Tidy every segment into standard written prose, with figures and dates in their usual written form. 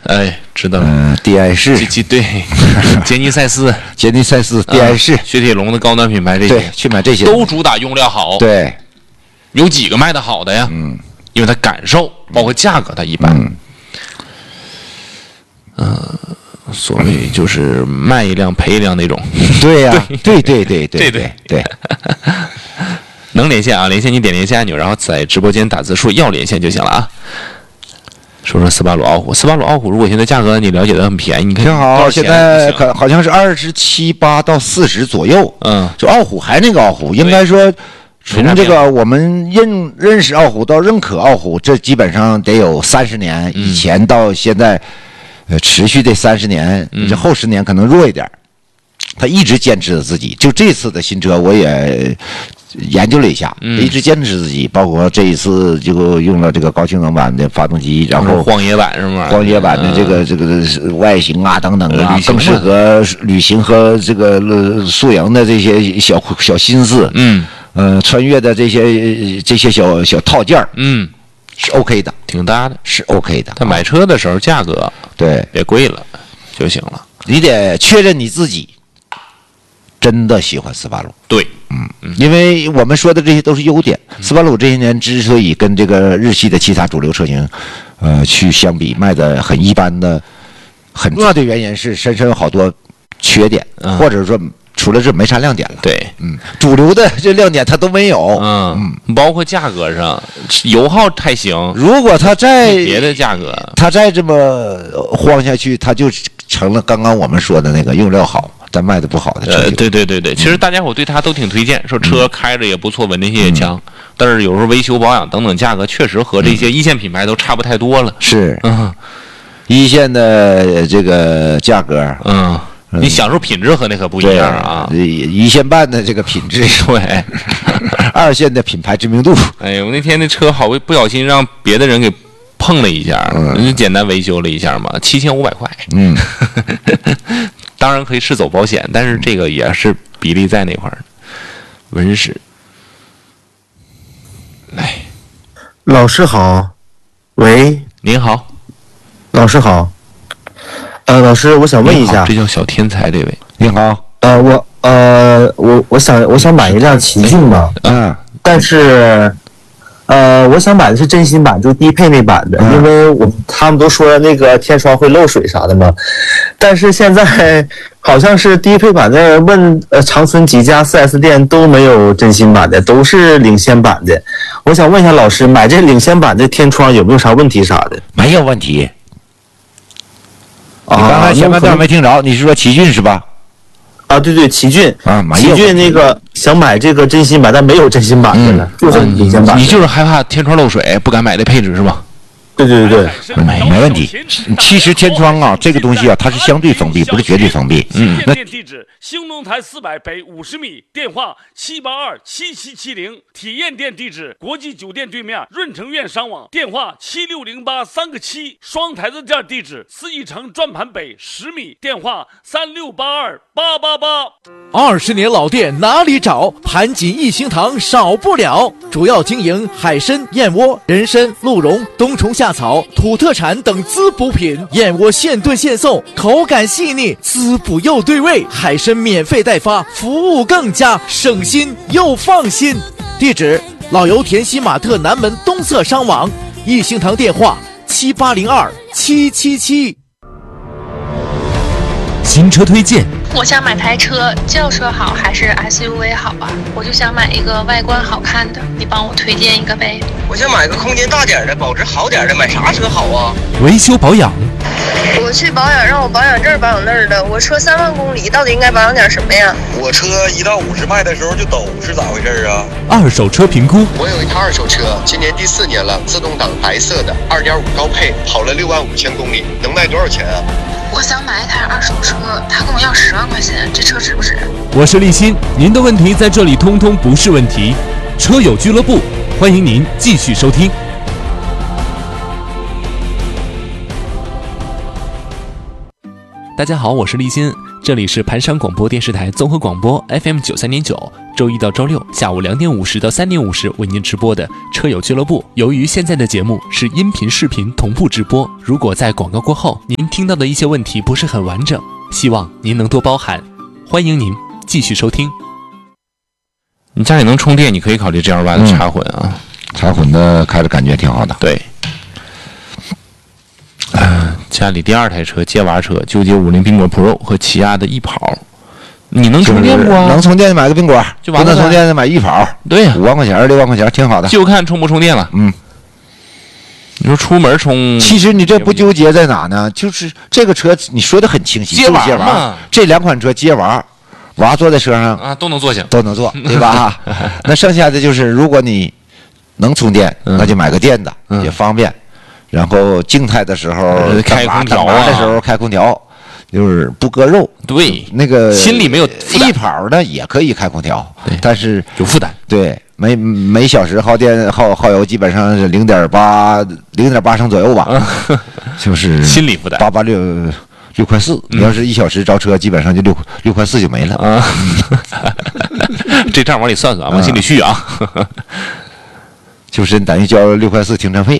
哎，知道了。 帝爱仕， 对，杰尼赛斯、 帝爱仕、 雪铁龙的高端品牌，这些对，去买这些都主打用料好。 对， 有几个卖的好的呀？因为它感受包括价格它一般。所谓就是卖一辆赔一辆那种。 对呀，对。 能连线啊，连线你点连线按钮，然后在直播间打字说要连线就行了啊。说斯巴鲁傲虎，如果现在价格你了解的很便宜，你看挺好，现在好像是27、8到40左右。就傲虎还那个傲虎，应该说从这个我们认识傲虎到认可傲虎，这基本上得有30年，以前到现在，持续这30年，这后10年可能弱一点。他一直坚持着自己，就这次的新车我也研究了一下，一直坚持自己，包括这一次就用了这个高性能版的发动机，然后荒野版是吗？ 荒野版的这个外形啊等等啊，更适合旅行和这个宿营的这些小心思，穿越的这些小套件，是 OK 的， 挺搭的， 是 OK 的。 他买车的时候价格对别贵了就行了， 你得确认你自己真的喜欢斯巴鲁。 对， 因为我们说的这些都是优点。斯巴鲁这些年之所以跟这个日系的其他主流车型，去相比卖的很一般的，很重要的原因是深深有好多缺点，或者说除了这没啥亮点了。 对， 主流的这亮点它都没有。 包括价格上，油耗还行。如果它再别的价格， 它再这么晃下去，它就成了刚刚我们说的那个用料好但卖的不好的车。 对，其实大家伙对它都挺推荐，说车开着也不错，稳定性也强，但是有时候维修保养等等价格确实和这些一线品牌都差不太多了。 是，一线的这个价格， 你享受品质和那可不一样啊！ 一线半的这个品质， 对， 二线的品牌知名度。 哎呀，我那天那车好不小心让别的人给碰了一下，就简单维修了一下嘛，7500块。当然可以试走保险，但是这个也是比例在那块儿。文史，来， 老师好，喂， 您好， 老师好。老师，我想问一下， 这叫小天才，这位， 你好。 我想买一辆奇骏嘛，但是，我想买的是真心版，就是低配那版的，因为他们都说那个天窗会漏水啥的嘛，但是现在好像是低配版的，问长春几家 4S 店都没有真心版的，都是领先版的。我想问一下老师，买这领先版的天窗有没有啥问题啥的？ 没有问题。你刚才前半段没听着，你是说奇骏是吧？ 对，奇骏奇骏那个想买这个真心版，但没有真心版的了，就是领先版。 你就是害怕天窗漏水，不敢买这配置是吧？ 对， 没问题。其实天窗啊，这个东西啊，它是相对封闭，不是绝对封闭。 那地址：兴隆台400北50米，电话7827770。体验店地址：国际酒店对面润城苑商网，电话76083个7。双台子店地址：四义城转盘北10米，电话3682888。 20年老店哪里找？盘锦一星堂少不了。主要经营海参、燕窝、人参、鹿茸、冬虫夏草、土特产等滋补品。燕窝现炖现送，口感细腻，滋补又对味。海参免费代发，服务更加省心又放心。地址：老油田西马特南门东侧商网，一星堂电话7802-777。 新车推荐， 我想买台车，轿车好还是 SUV 好啊？我就想买一个外观好看的，你帮我推荐一个呗。 我想买个空间大点的，保值好点的，买啥车好啊？ 维修保养， 我去保养，让我保养这儿保养那儿的。我车3万公里，到底应该保养点什么呀？ 我车1到50迈的时候就抖，是咋回事啊？ 二手车评估， 我有一套二手车，今年第4年了，自动挡白色的，2.5高配，跑了6万5千公里，能卖多少钱啊？ 我想买一台二手车，他跟我要10万块钱，这车值不值？ 我是立新，您的问题在这里通通不是问题。车友俱乐部，欢迎您继续收听。 大家好，我是立新，这里是盘山广播电视台综合广播 FM 93.9， 周一到周六下午2点50到3点50为您直播的车友俱乐部。由于现在的节目是音频视频同步直播，如果在广告过后您听到的一些问题不是很完整，希望您能多包涵，欢迎您继续收听。 你家里能充电，你可以考虑 GL8 的插混啊， 插混的开着感觉挺好的。 对。家里第2台车接娃车，纠结50缤果 Pro 和起亚的翼跑，你能充电不？ 能充电买个苹果， 就完了。 不能充电的买翼跑。 对呀，5 万块钱、6万块钱，挺好的。 就看充不充电了。你说出门充， 其实你这不纠结在哪呢？就是这个车你说的很清晰， 接娃嘛。这2款车接娃坐在车上啊都能坐下， 都能坐，对吧？那剩下的就是，如果你能充电，那就买个电的，也方便。然后静态的时候开空调啊， 的时候开空调，就是不割肉。 对， 那个心里没有翼跑呢也可以开空调，但是有负担。 对，每小时耗油基本上是0.8升左右吧，就是心理负担。 6块4，你要是1小时着车，基本上就6块4就没了啊。 这账往里算算，往心里续啊。 就是等于交了6块4停车费。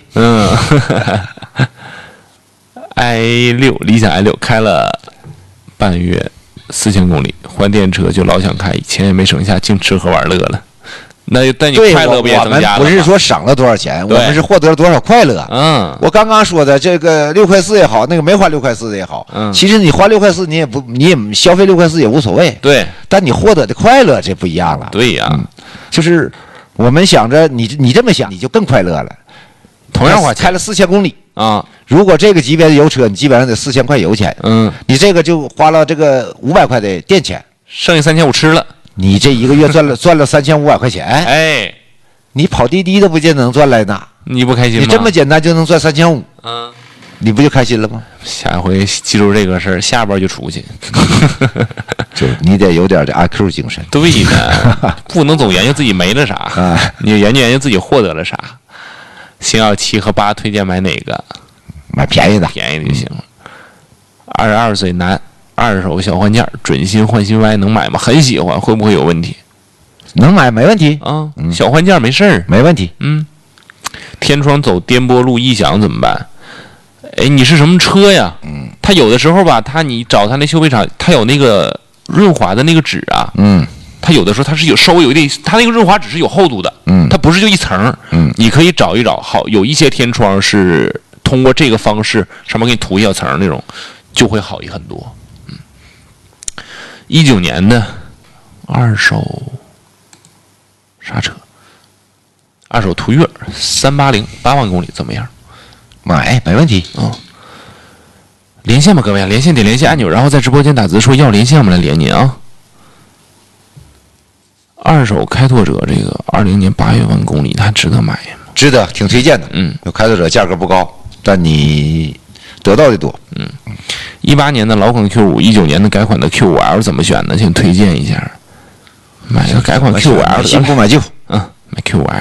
i6 理想 i6 开了半月4000公里，换电车就老想开，钱也没省下，净吃喝玩乐了。但你快乐不也增加了？ 我们不是说省了多少钱，我们是获得了多少快乐。我刚刚说的这个6块4也好，那个没花6块4的也好，其实你花6块4，你也消费6块4也无所谓。 对， 但你获得的快乐这不一样了。 对呀， 就是我们想着你这么想，你就更快乐了。 同样花钱开了4000公里啊， 如果这个级别的油车，你基本上得4000块油钱。你这个就花了这个500块的电钱， 剩下3500吃了。 你这一个月赚了3500块钱，你跑滴滴都不见得能赚来呢。 你不开心吗？ 你这么简单就能赚3500，你不就开心了吗？ 下回记住这个事儿，下班就出去。 就你得有点这阿 Q 精神。 对的，不能总研究自己没了啥，你研究自己获得了啥。星耀7和8推荐买哪个？ 买便宜的， 便宜的就行了。22岁男。2手小换件，准新换新 Y 能买吗？很喜欢，会不会有问题？ 能买没问题啊，小换件没事儿， 没问题。 天窗走颠簸路异响怎么办？你是什么车呀？它有的时候吧，你找它那修配厂，它有那个润滑的那个纸啊，它有的时候它是稍微有一点，它那个润滑纸是有厚度的，它不是就一层，你可以找一找，好，有一些天窗是通过这个方式上面给你涂一小层那种，就会好很多。19年的2手啥车？2手途岳380，8万公里怎么样？ 买没问题连线吧，各位，连线点连线按钮，然后在直播间打字说要连线，我们来连您啊。2手开拓者这个20年8万公里，它值得买吗？ 值得，挺推荐的。有开拓者价格不高，但你得到的多。 18年的老款 Q5，19年的改款的 Q5L 怎么选呢？请推荐一下。买个改款 Q5L， 新不买旧。 买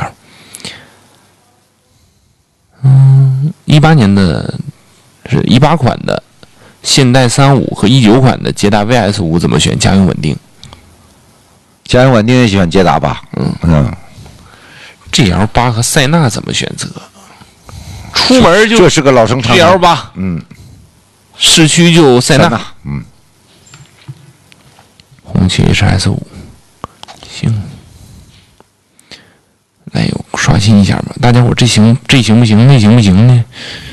Q5L。18年的是18款的现代35和19款的捷达 VS5 怎么选？家用稳定。 家用稳定选捷达吧。 GL8 和塞纳怎么选择？出门就这是个老生常谈。 GL8，市区就塞纳，红旗 HS5，行，来刷新一下吧，大家伙这行不行？那行不行呢？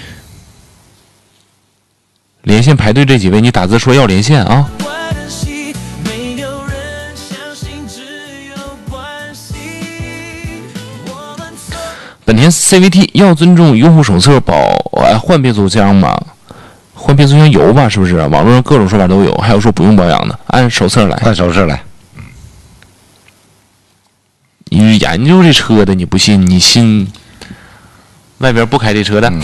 连线排队这几位，你打字说要连线啊。本田 CVT 要尊重用户手册换变速箱吗？换变速箱油吧，是不是？网络上各种说法都有，还有说不用保养的，按手册来。 按手册来。 你研究这车的，你不信？你信外边不开这车的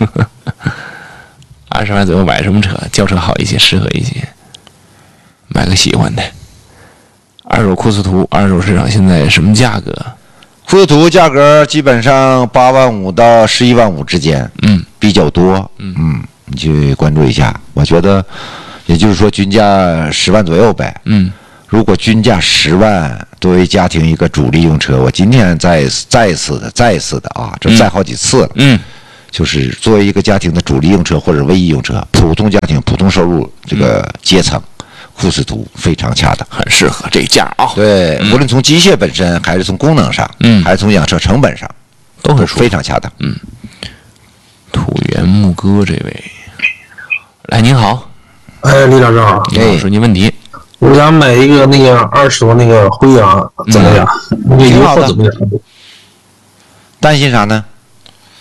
？20万左右买什么车？轿车好一些，适合一些。买个喜欢的。2手库斯图，2手市场现在什么价格？ 库斯图价格基本上8万5到11万5之间，比较多。你去关注一下，我觉得，也就是说均价10万左右呗。如果均价10万， 作为家庭一个主力用车，我今天再一次的啊，这再好几次了。就是作为一个家庭的主力用车或者唯一用车，普通家庭、普通收入这个阶层，库斯图非常恰当， 很适合这价啊。 对，无论从机械本身，还是从功能上，还是从养车成本上， 都很非常恰当。 土原牧歌这位，来，您好。 李老师好。 说您问题。 我想买一个那个20多那个辉昂，怎么样？那个油耗怎么样？ 担心啥呢？